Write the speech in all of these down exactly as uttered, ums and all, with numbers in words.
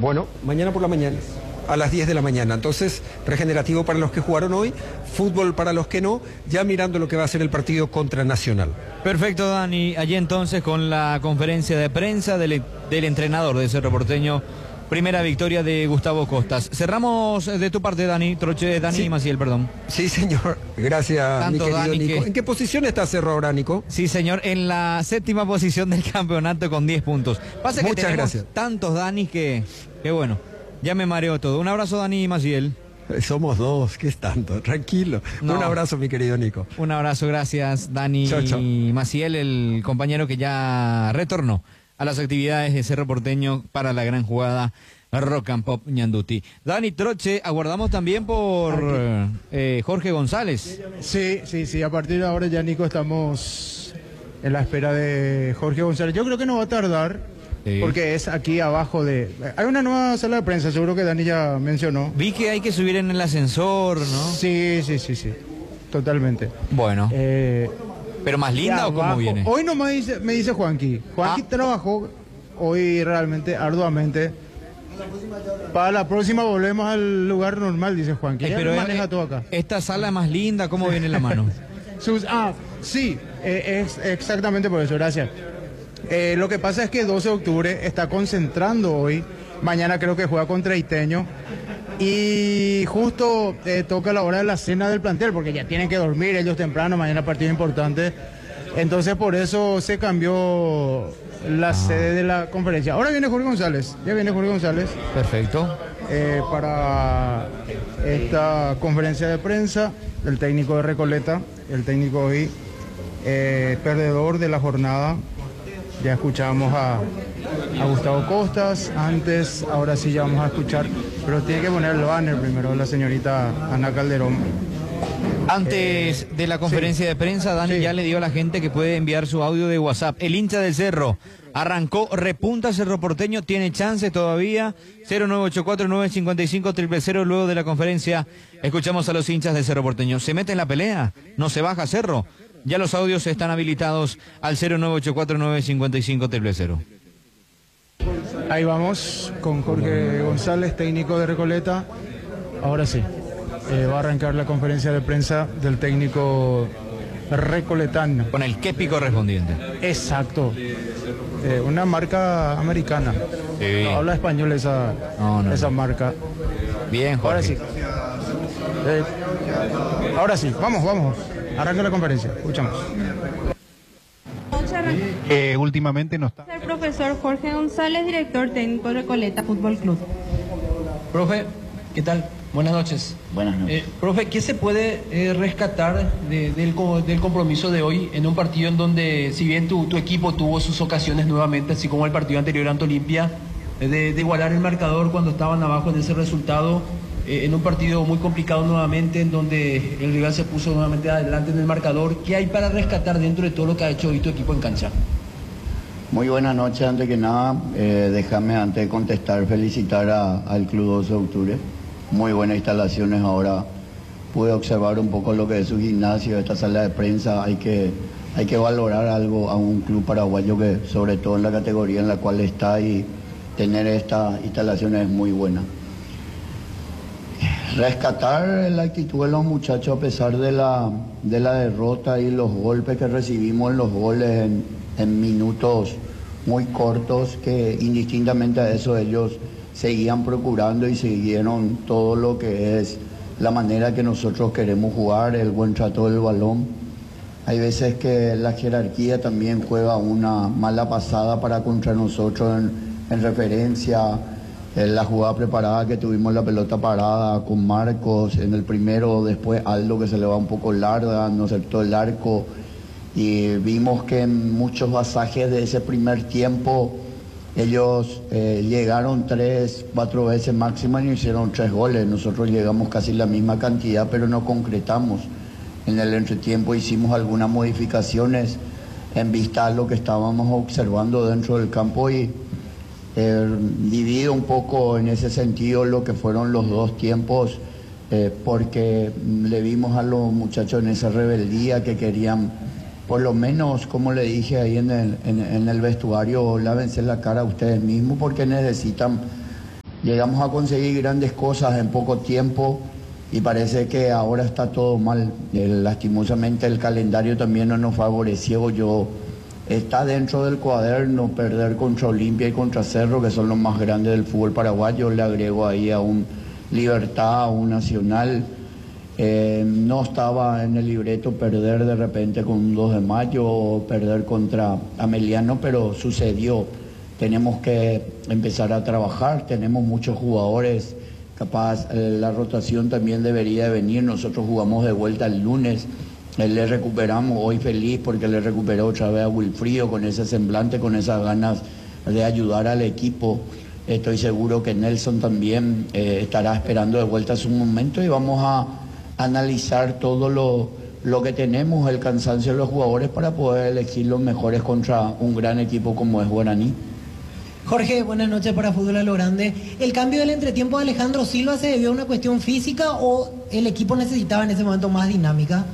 Bueno, mañana por la mañana, a las diez de la mañana. Entonces, regenerativo para los que jugaron hoy, fútbol para los que no, ya mirando lo que va a ser el partido contra Nacional. Perfecto, Dani. Allí entonces con la conferencia de prensa del, del entrenador de Cerro Porteño. Primera victoria de Gustavo Costas. Cerramos de tu parte, Dani, Troche, Dani sí. Maciel, perdón. Sí, señor. Gracias, Tanto, mi querido Dani, Nico. que... ¿En qué posición está Cerro ahora, Nico? Sí, señor, en la séptima posición del campeonato con diez puntos. Pasa que Muchas tenemos gracias. tantos Danis que, que bueno, ya me mareo todo. Un abrazo, Dani Maciel. Somos dos, ¿qué es tanto? Tranquilo. No. Un abrazo, mi querido Nico. Un abrazo, gracias, Dani chau, chau. Maciel, el compañero que ya retornó a las actividades de Cerro Porteño para la gran jugada Rock and Pop Ñanduti. Dani, Troche, aguardamos también por eh, Jorge González. Sí, sí, sí, a partir de ahora ya, Nico, estamos en la espera de Jorge González. Yo creo que no va a tardar, sí, porque es aquí abajo de... Hay una nueva sala de prensa, seguro que Dani ya mencionó. Vi que hay que subir en el ascensor, ¿no? Sí, sí, sí, sí, totalmente. Bueno. Eh, ¿Pero más linda o cómo viene? Hoy no me dice, me dice Juanqui. Juanqui ah. trabajó hoy realmente arduamente. Para la próxima volvemos al lugar normal, dice Juan, que eh, ya pero maneja eh, todo acá. Esta sala más linda, ¿cómo viene la mano? Sus, ah, sí, eh, es exactamente por eso, gracias. Eh, lo que pasa es que doce de octubre está concentrando hoy, mañana creo que juega contra Iteño, y justo eh, toca la hora de la cena del plantel, porque ya tienen que dormir ellos temprano, mañana partido importante, entonces por eso se cambió la ah. sede de la conferencia. Ahora viene Jorge González, ya viene Jorge González. Perfecto. Eh, para esta conferencia de prensa, el técnico de Recoleta, el técnico hoy, eh, perdedor de la jornada. Ya escuchamos a, a Gustavo Costas, antes, ahora sí ya vamos a escuchar, pero tiene que poner el banner primero, la señorita Ana Calderón. Antes eh, de la conferencia sí. de prensa, Dani sí. ya le dio a la gente que puede enviar su audio de WhatsApp. El hincha del Cerro arrancó, repunta Cerro Porteño, tiene chance todavía. cero nueve ocho cuatro nueve cinco cinco cero cero cero. Luego de la conferencia escuchamos a los hinchas del Cerro Porteño. ¿Se mete en la pelea? ¿No se baja Cerro? Ya los audios están habilitados al cero nueve ocho cuatro nueve cinco cinco cero cero cero. Ahí vamos con Jorge González, técnico de Recoleta. Ahora sí. Eh, va a arrancar la conferencia de prensa del técnico recoletano. Con el kepi correspondiente. Exacto. Eh, una marca americana. Sí. No habla español esa, no, no, esa no. marca. Bien, Jorge. Ahora sí. Eh, ahora sí, vamos, vamos. Arranca la conferencia. Escuchamos. Eh, últimamente no está. El profesor Jorge González, director técnico de Recoleta Fútbol Club. Profe, ¿qué tal? Buenas noches. Buenas noches. Eh, profe, ¿qué se puede eh, rescatar de, del, del compromiso de hoy en un partido en donde, si bien tu, tu equipo tuvo sus ocasiones nuevamente, así como el partido anterior ante Olimpia, eh, de, de igualar el marcador cuando estaban abajo en ese resultado, eh, en un partido muy complicado nuevamente, en donde el rival se puso nuevamente adelante en el marcador? ¿Qué hay para rescatar dentro de todo lo que ha hecho hoy tu equipo en cancha? Muy buenas noches. Antes que nada, eh, déjame antes de contestar felicitar a, al Club doce de octubre. Muy buenas instalaciones. Ahora pude observar un poco lo que es su gimnasio, esta sala de prensa. Hay que, hay que valorar algo a un club paraguayo que, sobre todo en la categoría en la cual está, y tener estas instalaciones es muy buena. Rescatar la actitud de los muchachos a pesar de la, de la derrota y los golpes que recibimos en los goles en, en minutos muy cortos, que indistintamente a eso ellos seguían procurando y siguieron todo lo que es la manera que nosotros queremos jugar, el buen trato del balón. Hay veces que la jerarquía también juega una mala pasada para contra nosotros en, en referencia en la jugada preparada que tuvimos, la pelota parada con Marcos en el primero, después Aldo que se le va un poco larga, no acertó el arco, y vimos que en muchos pasajes de ese primer tiempo ellos eh, llegaron tres, cuatro veces máximo y hicieron tres goles. Nosotros llegamos casi la misma cantidad, pero no concretamos. En el entretiempo hicimos algunas modificaciones en vista a lo que estábamos observando dentro del campo, y eh, divido un poco en ese sentido lo que fueron los dos tiempos, eh, porque le vimos a los muchachos en esa rebeldía que querían, por lo menos, como le dije ahí en el, en, en el vestuario, lávense la cara a ustedes mismos porque necesitan llegamos a conseguir grandes cosas en poco tiempo y parece que ahora está todo mal. Eh, lastimosamente el calendario también no nos favoreció. Yo está dentro del cuaderno perder contra Olimpia y contra Cerro, que son los más grandes del fútbol paraguayo. Le agrego ahí a un Libertad, a un Nacional. Eh, no estaba en el libreto perder de repente con un dos de mayo o perder contra Ameliano, pero sucedió. Tenemos que empezar a trabajar, tenemos muchos jugadores, capaz eh, la rotación también debería de venir. Nosotros jugamos de vuelta el lunes, eh, le recuperamos, hoy feliz porque le recuperó otra vez a Wilfrido con ese semblante, con esas ganas de ayudar al equipo. Estoy seguro que Nelson también eh, estará esperando de vuelta su momento y vamos a analizar todo lo, lo que tenemos, el cansancio de los jugadores para poder elegir los mejores contra un gran equipo como es Guaraní. Jorge, buenas noches para Fútbol a lo Grande. ¿El cambio del entretiempo de Alejandro Silva se debió a una cuestión física o el equipo necesitaba en ese momento más dinámica?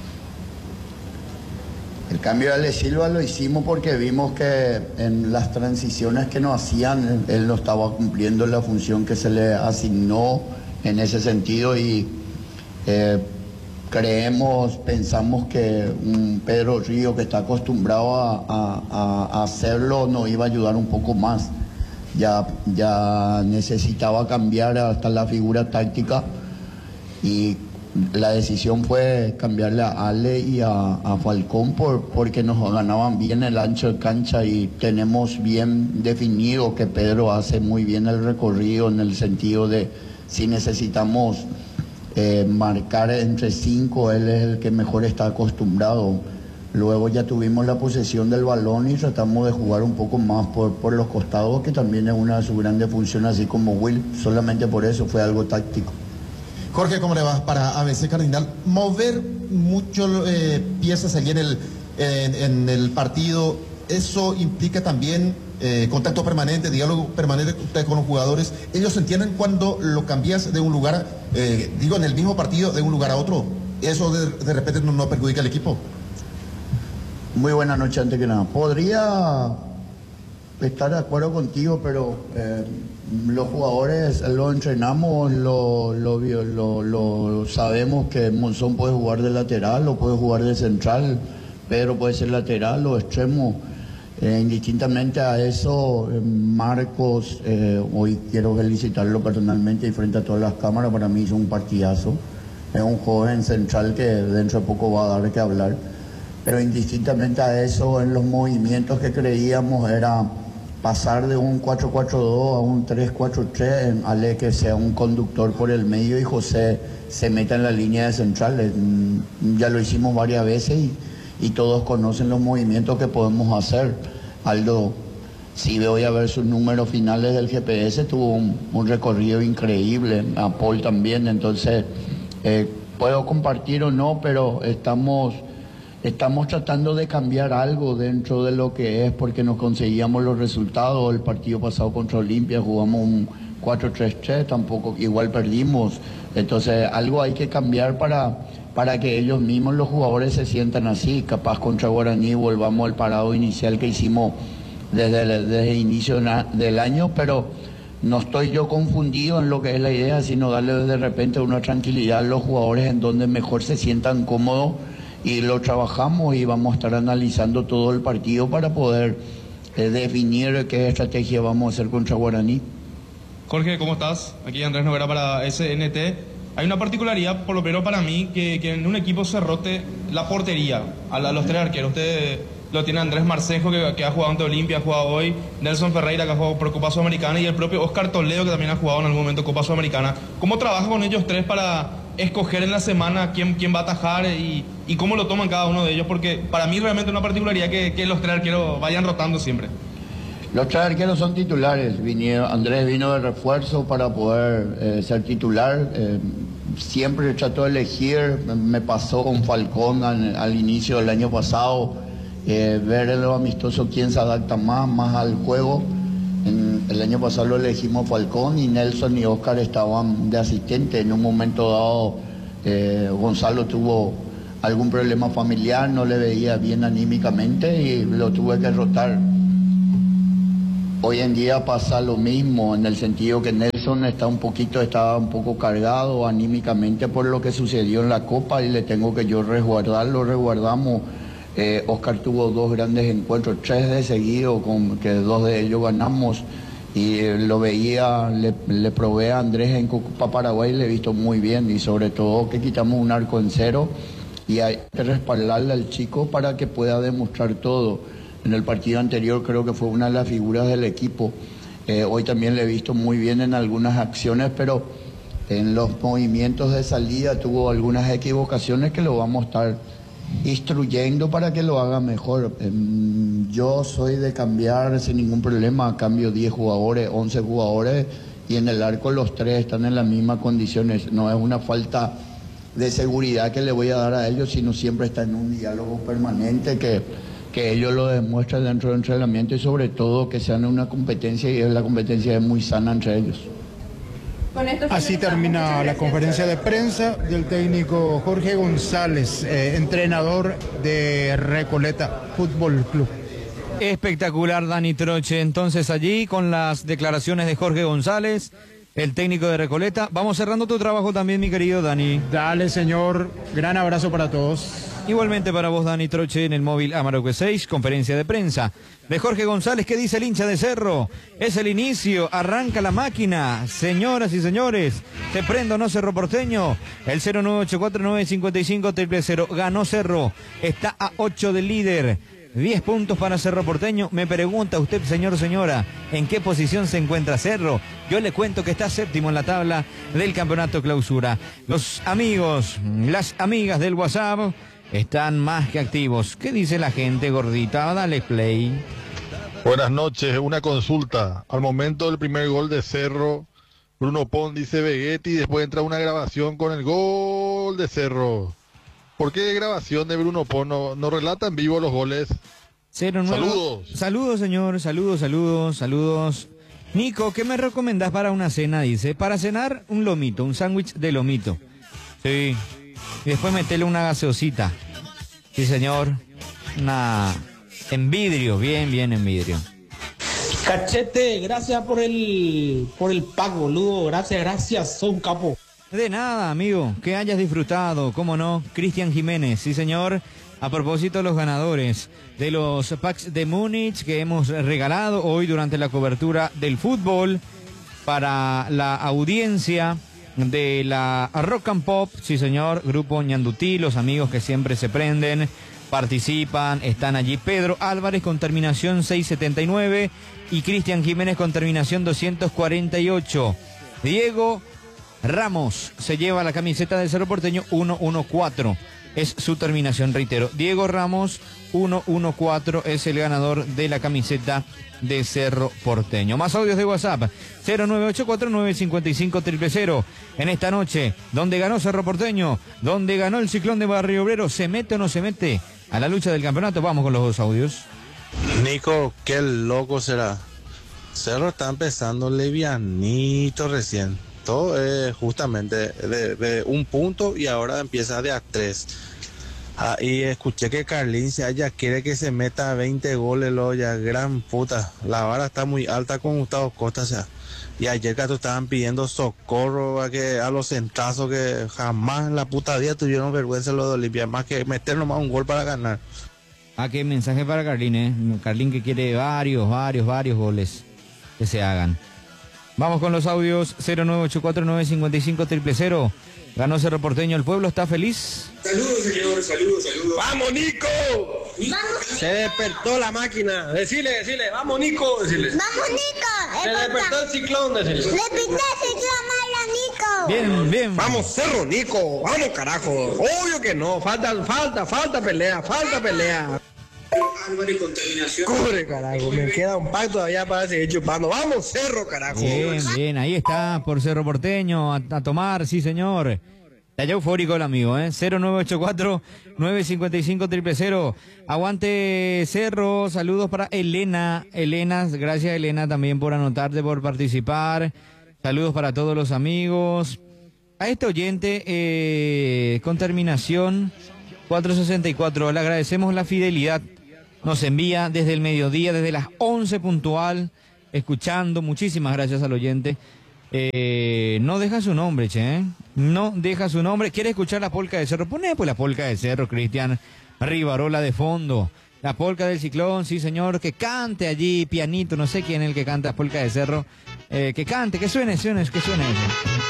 El cambio de Ale Silva lo hicimos porque vimos que en las transiciones que nos hacían, él no estaba cumpliendo la función que se le asignó en ese sentido y eh, creemos, pensamos que un Pedro Río que está acostumbrado a, a, a hacerlo nos iba a ayudar un poco más. Ya, ya necesitaba cambiar hasta la figura táctica y la decisión fue cambiarle a Ale y a, a Falcón por, porque nos ganaban bien el ancho de cancha y tenemos bien definido que Pedro hace muy bien el recorrido en el sentido de si necesitamos eh, marcar entre cinco, él es el que mejor está acostumbrado. Luego ya tuvimos la posesión del balón y tratamos de jugar un poco más por, por los costados, que también es una de sus grandes funciones, así como Will, solamente por eso fue algo táctico. Jorge, ¿cómo le va? Para A B C Cardinal, mover mucho eh, piezas allí en el, en, en el partido, ¿eso implica también eh, contacto permanente, diálogo permanente con los jugadores? ¿Ellos entienden cuando lo cambias de un lugar, eh, digo, en el mismo partido, de un lugar a otro? ¿Eso de, de repente no, no perjudica al equipo? Muy buena noche, antes que nada. Podría estar de acuerdo contigo, pero eh, los jugadores lo entrenamos, lo, lo, lo, lo sabemos que Monzón puede jugar de lateral o puede jugar de central, Pedro puede ser lateral o extremo. Eh, indistintamente a eso, eh, Marcos, eh, hoy quiero felicitarlo personalmente y frente a todas las cámaras, para mí hizo un partidazo. Es un joven central que dentro de poco va a dar que hablar. Pero indistintamente a eso, en los movimientos que creíamos era pasar de un cuatro cuatro dos a un tres cuatro tres, Ale que sea un conductor por el medio y José se meta en la línea de centrales. Ya lo hicimos varias veces y, y todos conocen los movimientos que podemos hacer. Aldo, si voy a ver sus números finales del G P S, tuvo un, un recorrido increíble, a Paul también, entonces eh, puedo compartir o no, pero estamos... Estamos tratando de cambiar algo dentro de lo que es, porque no conseguíamos los resultados. El partido pasado contra Olimpia jugamos un cuatro tres tres, tampoco, igual perdimos. Entonces algo hay que cambiar para, para que ellos mismos, los jugadores, se sientan así. Capaz contra Guaraní volvamos al parado inicial que hicimos desde el, desde el inicio del año, pero no estoy yo confundido en lo que es la idea, sino darle de repente una tranquilidad a los jugadores en donde mejor se sientan cómodos. Y lo trabajamos y vamos a estar analizando todo el partido para poder eh, definir qué estrategia vamos a hacer contra Guaraní. Jorge, ¿cómo estás? Aquí Andrés Noguera para S N T. Hay una particularidad, por lo menos para mí, que, que en un equipo se rote la portería a, la, a los tres arqueros. Usted lo tiene Andrés Marcejo, que, que ha jugado ante Olimpia, ha jugado hoy, Nelson Ferreira, que ha jugado por Copa Sudamericana, y el propio Oscar Toledo, que también ha jugado en algún momento Copa Sudamericana. ¿Cómo trabaja con ellos tres para escoger en la semana quién, quién va a atajar y, y cómo lo toman cada uno de ellos? Porque para mí realmente es una particularidad que, que los tres arqueros vayan rotando siempre. Los tres arqueros son titulares. Vinieron, Andrés vino de refuerzo para poder eh, ser titular. Eh, siempre trató de elegir. Me pasó con Falcón al, al inicio del año pasado. Eh, ver en lo amistoso quién se adapta más, más al juego. En, el año pasado lo elegimos Falcón y Nelson y Oscar estaban de asistente. En un momento dado eh, Gonzalo tuvo algún problema familiar, no le veía bien anímicamente y lo tuve que rotar. Hoy en día pasa lo mismo, en el sentido que Nelson está un poquito, estaba un poco cargado anímicamente por lo que sucedió en la Copa y le tengo que yo resguardarlo, resguardamos. Eh, Oscar tuvo dos grandes encuentros, tres de seguido, con que dos de ellos ganamos. Y eh, lo veía, le, le probé a Andrés en Copa Paraguay y le he visto muy bien. Y sobre todo que quitamos un arco en cero y hay que respaldarle al chico para que pueda demostrar todo. En el partido anterior creo que fue una de las figuras del equipo. Eh, hoy también le he visto muy bien en algunas acciones, pero en los movimientos de salida tuvo algunas equivocaciones que lo vamos a estar instruyendo para que lo haga mejor. Eh, yo soy de cambiar sin ningún problema, cambio diez jugadores, once jugadores y en el arco los tres están en las mismas condiciones. No es una falta de seguridad que le voy a dar a ellos, sino siempre está en un diálogo permanente que... que ellos lo demuestren dentro del entrenamiento y sobre todo que sean una competencia y la competencia es muy sana entre ellos. Así termina la conferencia de prensa del técnico Jorge González, eh, entrenador de Recoleta Fútbol Club. Espectacular, Dani Troche. Entonces allí con las declaraciones de Jorge González, el técnico de Recoleta. Vamos cerrando tu trabajo también, mi querido Dani. Dale, señor. Gran abrazo para todos. Igualmente para vos, Dani Troche, en el móvil Amarocue seis, conferencia de prensa de Jorge González. ¿Qué dice el hincha de Cerro? Es el inicio, arranca la máquina. Señoras y señores, ¿te prendo o no, Cerro Porteño? El cero nueve ocho cuatro nueve cinco cinco cero cero cero. Ganó Cerro, está a ocho del líder. diez puntos para Cerro Porteño. Me pregunta usted, señor o señora, ¿en qué posición se encuentra Cerro? Yo le cuento que está séptimo en la tabla del campeonato clausura. Los amigos, las amigas del WhatsApp están más que activos. ¿Qué dice la gente, gordita? Dale play. Buenas noches, una consulta. Al momento del primer gol de Cerro, Bruno Pon dice Vegetti y después entra una grabación con el gol de Cerro. ¿Por qué grabación de Bruno Pon? ¿No, no relata en vivo los goles? cero nueve. Saludos. Saludos, señor. Saludos, saludos, saludos. Nico, ¿qué me recomendás para una cena? Dice, para cenar un lomito, un sándwich de lomito. Sí. Y después metele una gaseosita. Sí, señor. Una... en vidrio, bien, bien en vidrio. Cachete, gracias por el por el pack, boludo. Gracias, gracias, son capo. De nada, amigo. Que hayas disfrutado, cómo no. Cristian Jiménez, sí, señor. A propósito de los ganadores de los packs de Múnich que hemos regalado hoy durante la cobertura del fútbol para la audiencia de la Rock and Pop, sí señor, Grupo Ñandutí, los amigos que siempre se prenden, participan, están allí Pedro Álvarez con terminación seiscientos setenta y nueve y Cristian Jiménez con terminación doscientos cuarenta y ocho. Diego Ramos se lleva la camiseta del Cerro Porteño ciento catorce, es su terminación, reitero. Diego Ramos ciento catorce es el ganador de la camiseta de Cerro Porteño. Más audios de WhatsApp, cero nueve ocho cuatro nueve cinco cinco cero cero cero. En esta noche, donde ganó Cerro Porteño, donde ganó el Ciclón de Barrio Obrero, ¿se mete o no se mete a la lucha del campeonato? Vamos con los dos audios. Nico, qué loco será. Cerro está empezando levianito recién. Todo es justamente de, de un punto y ahora empieza de a tres. Ah, y escuché que Carlín ya quiere que se meta veinte goles, lo ya, gran puta. La vara está muy alta con Gustavo Costa, o sea. Y ayer que estaban pidiendo socorro a que a los centazos que jamás en la puta día tuvieron vergüenza los de Olimpia, más que meter nomás un gol para ganar. Ah, qué mensaje para Carlín, eh. Carlín que quiere varios, varios, varios goles que se hagan. Vamos con los audios, cero nueve ocho cuatro nueve cinco cinco cero cero cero. Ganó Cerro Porteño, ¿el pueblo está feliz? Saludos, señor, saludos, saludos. ¡Vamos, Nico! ¡Vamos! Se despertó la máquina. Decile, decile, ¡vamos, Nico! Decile. ¡Vamos, Nico! Se despertó el ciclón, decile. ¡Le pinté el ciclón a Nico! Bien, bien. ¡Vamos, Cerro, Nico! ¡Vamos, carajo! Obvio que no, falta, falta, falta pelea, falta pelea. Álvarez, contaminación. Corre, carajo, me queda un pack todavía para seguir chupando. ¡Vamos, Cerro, carajo! Bien, bien, ahí está, por Cerro Porteño, a, a tomar, sí señor. Está ya eufórico el amigo, ¿eh? cero nueve ocho cuatro nueve cinco cinco cero cero cero. Aguante Cerro, saludos para Elena. Elena, gracias Elena también por anotarte, por participar. Saludos para todos los amigos. A este oyente eh, con terminación cuatrocientos sesenta y cuatro, le agradecemos la fidelidad. Nos envía desde el mediodía, desde las once puntual, escuchando. Muchísimas gracias al oyente. Eh, no deja su nombre, che, ¿eh? No deja su nombre. ¿Quiere escuchar la polca de Cerro? Pone pues la polca de Cerro, Cristian Rivarola de fondo. La polca del Ciclón, sí señor, que cante allí, pianito, no sé quién es el que canta polca de Cerro. Eh, que cante, que suene, suene, que suene eso.